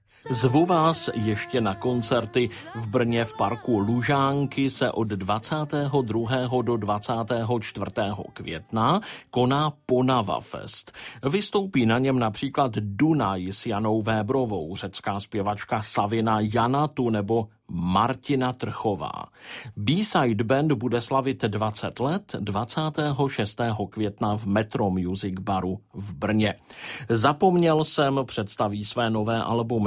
Zvu vás ještě na koncerty. V Brně v parku Lužánky se od 22. do 24. května koná Ponava Fest. Vystoupí na něm například Dunaj s Janou Vébrovou, řecká zpěvačka Savina Janatu nebo Martina Trchová. B-side band bude slavit 20 let 26. května v Metro Music Baru v Brně. Zapomněl jsem představí své nové album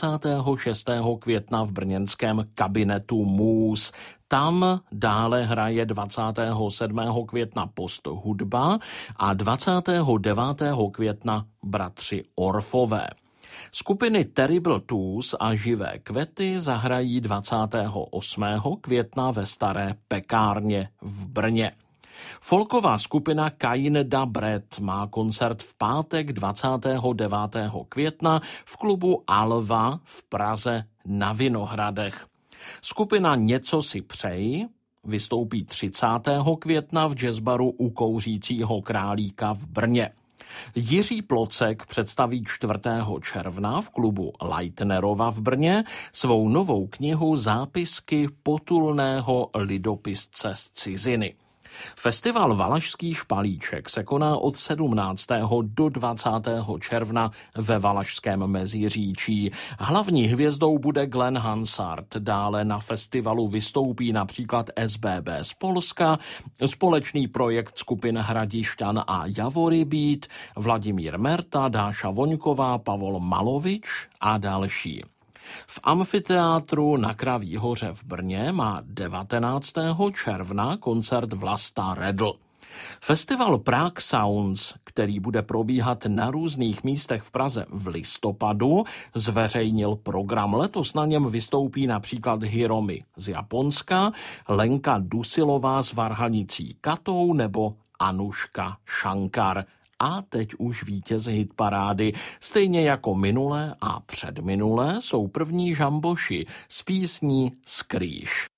26. května v brněnském kabinetu Můz. Tam dále hraje 27. května Post hudba a 29. května Bratři Orfové. Skupiny Terrible Twos a Živé květy zahrají 28. května ve Staré pekárně v Brně. Folková skupina Kain da Bret má koncert v pátek 29. května v klubu Alva v Praze na Vinohradech. Skupina Něco si přeji vystoupí 30. května v jazzbaru u Kouřícího králíka v Brně. Jiří Plocek představí 4. června v klubu Leitnerova v Brně svou novou knihu Zápisky potulného lidopisce z ciziny. Festival Valašský špalíček se koná od 17. do 20. června ve Valašském Meziříčí. Hlavní hvězdou bude Glenn Hansard. Dále na festivalu vystoupí například SBB z Polska, společný projekt skupin Hradišťan a Javory Beat, Vladimír Merta, Dáša Voňková, Pavol Malovič a další. V amfiteátru na Kraví hoře v Brně má 19. června koncert Vlasta Redl. Festival Prague Sounds, který bude probíhat na různých místech v Praze v listopadu, zveřejnil program. Letos na něm vystoupí například Hiromi z Japonska, Lenka Dusilová s Varhanicí Katou nebo Anuška Shankar. A teď už vítěz hitparády. Stejně jako minule a předminule jsou první žamboši s písní Skrýš.